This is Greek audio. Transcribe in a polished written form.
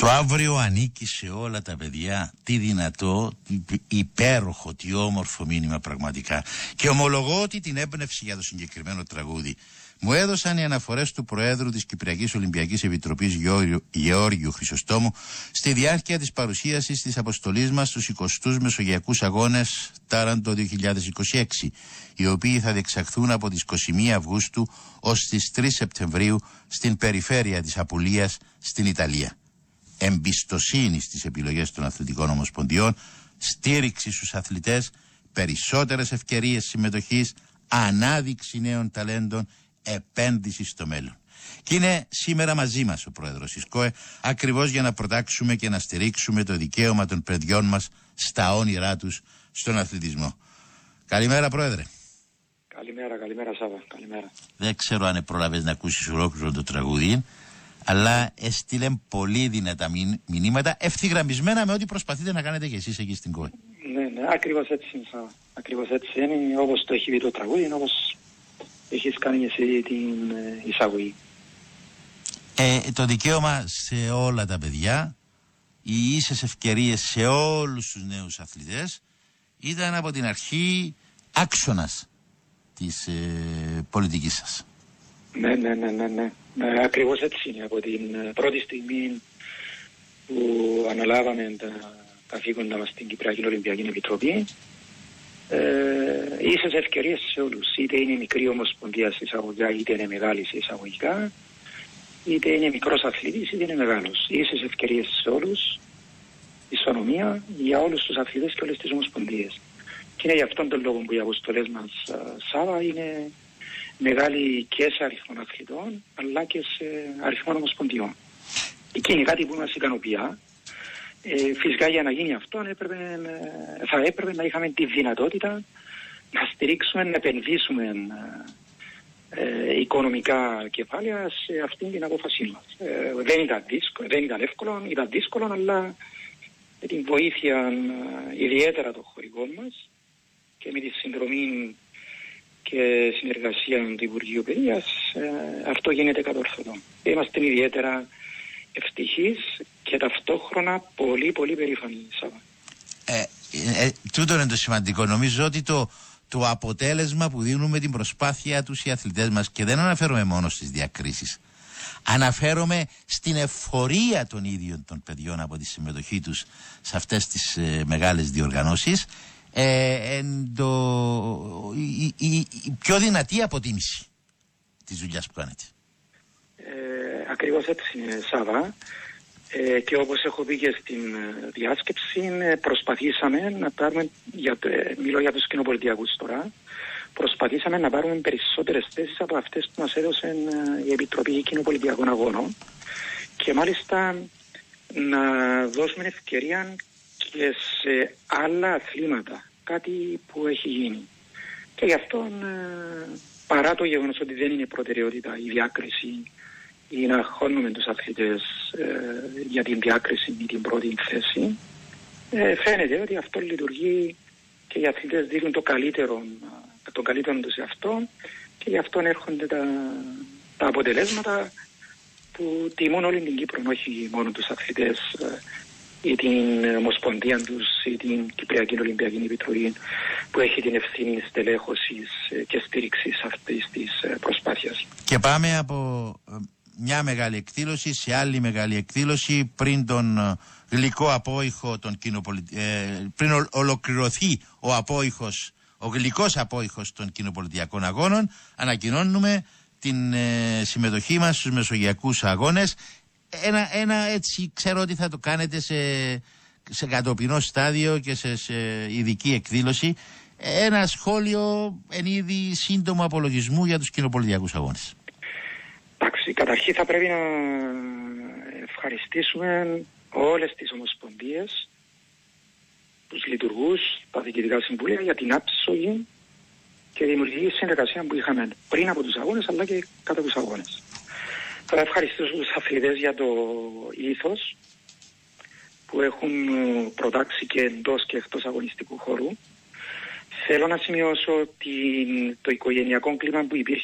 Το αύριο ανήκει σε όλα τα παιδιά. Τι δυνατό, υπέροχο, τι όμορφο μήνυμα πραγματικά. Και ομολογώ ότι την έμπνευση για το συγκεκριμένο τραγούδι μου έδωσαν οι αναφορές του Προέδρου της Κυπριακής Ολυμπιακής Επιτροπής Γεώργιου Χρυσοστόμου στη διάρκεια της παρουσίασης της αποστολής μας στους 20ους Μεσογειακούς Αγώνες Τάραντο 2026, οι οποίοι θα διεξαχθούν από τις 21 Αυγούστου ως τις 3 Σεπτεμβρίου στην περιφέρεια της Απουλίας στην Ιταλία. Εμπιστοσύνη στις επιλογές των αθλητικών ομοσπονδιών, στήριξη στους αθλητές, περισσότερες ευκαιρίες συμμετοχής, ανάδειξη νέων ταλέντων, επένδυση στο μέλλον. Και είναι σήμερα μαζί μας ο Πρόεδρος της ΚΟΕ, ακριβώς για να προτάξουμε και να στηρίξουμε το δικαίωμα των παιδιών μας στα όνειρά τους στον αθλητισμό. Καλημέρα, Πρόεδρε. Καλημέρα Σάβα, καλημέρα. Δεν ξέρω αν πρόλαβες να ακούσεις ολόκληρο το τραγούδι, αλλά έστειλε πολύ δυνατά μηνύματα, ευθυγραμμισμένα με ό,τι προσπαθείτε να κάνετε και εσείς εκεί στην ΚΟΕ. Ναι, ακριβώς έτσι είναι, Σάβα. Ακριβώς έτσι είναι, όπως το έχει πει το τραγούδι, όπως έχεις κάνει εσύ την εισαγωγή. Το δικαίωμα σε όλα τα παιδιά, οι ίσες ευκαιρίες σε όλους τους νέους αθλητές, ήταν από την αρχή άξονας της πολιτικής σας. Ναι. Ακριβώς έτσι είναι. Από την πρώτη στιγμή που αναλάβαμε τα καθήκοντα μας στην Κυπριακή Ολυμπιακή Επιτροπή, ίσες ευκαιρίες σε όλους. Είτε είναι μικρή ομοσπονδία σε εισαγωγικά, είτε είναι μεγάλη σε εισαγωγικά, είτε είναι μικρός αθλητής, είτε είναι μεγάλος. Ίσες ευκαιρίες σε όλους, ισονομία για όλους τους αθλητές και όλες τις ομοσπονδίες. Και είναι γι' αυτόν τον λόγο που οι αποστολές μας, Σάβα, είναι μεγάλη και σε αριθμό αθλητών, αλλά και σε αριθμό ομοσπονδιών. Και είναι κάτι που μας ικανοποιεί. Φυσικά για να γίνει αυτό θα έπρεπε να είχαμε τη δυνατότητα να στηρίξουμε, να επενδύσουμε οικονομικά κεφάλαια σε αυτήν την απόφασή μας. Δεν ήταν εύκολο, ήταν δύσκολο, αλλά με την βοήθεια ιδιαίτερα των χωρικών μας και με τη συνδρομή και συνεργασία του Υπουργείου Παιδείας, αυτό γίνεται κατορθωτό. Είμαστε ιδιαίτερα ευτυχείς και ταυτόχρονα πολύ περήφανοι, Σάβα. Τούτο είναι το σημαντικό. Νομίζω ότι το αποτέλεσμα που δίνουν με την προσπάθεια τους οι αθλητές μας, και δεν αναφέρομαι μόνο στις διακρίσεις, αναφέρομαι στην εφορία των ίδιων των παιδιών από τη συμμετοχή τους σε αυτές τις μεγάλες διοργανώσεις, η πιο δυνατή αποτίμηση της δουλειάς που κάνετε. Ακριβώς έτσι είναι, Σάβα. Και όπως έχω πει και στην διάσκεψη, προσπαθήσαμε να πάρουμε, μιλώ για τους κοινοπολιτιακούς τώρα, προσπαθήσαμε να πάρουμε περισσότερες θέσεις από αυτές που μας έδωσε η Επιτροπή Κοινοπολιτιακών Αγώνων και μάλιστα να δώσουμε ευκαιρία και σε άλλα αθλήματα, κάτι που έχει γίνει. Και γι' αυτό, παρά το γεγονός ότι δεν είναι προτεραιότητα η διάκριση ή να χώνουμε τους αθλητές για την διάκριση ή την πρώτη θέση, φαίνεται ότι αυτό λειτουργεί και οι αθλητές δίνουν το καλύτερο τους σε αυτό και γι' αυτό έρχονται τα αποτελέσματα που τιμούν όλη την Κύπρο, όχι μόνο τους αθλητές ή την ομοσπονδία τους ή την Κυπριακή Ολυμπιακή Επιτροπή που έχει την ευθύνη στελέχωσης και στήριξης αυτής της προσπάθειας. Και πάμε από μια μεγάλη εκδήλωση σε άλλη μεγάλη εκδήλωση πριν τον γλυκό απόϊχο πριν ολοκληρωθεί ο γλυκός απόϊχος των κοινοπολιτιακών αγώνων, ανακοινώνουμε την συμμετοχή μας στους Μεσογειακούς Αγώνες. Ένα έτσι, ξέρω ότι θα το κάνετε σε κατοπινό στάδιο και σε ειδική εκδήλωση. Ένα σχόλιο εν είδη σύντομου απολογισμού για τους κοινοπολιτιακούς αγώνες. Εντάξει, καταρχήν θα πρέπει να ευχαριστήσουμε όλες τις ομοσπονδίες, τους λειτουργούς, τα διοικητικά συμβούλια για την άψογη και δημιουργική συνεργασία που είχαμε πριν από τους αγώνες αλλά και κατά τους αγώνες. Θα ευχαριστήσω τους αθλητές για το ήθος που έχουν προτάξει και εντός και εκτός αγωνιστικού χώρου. Θέλω να σημειώσω το οικογενειακό κλίμα που υπήρχε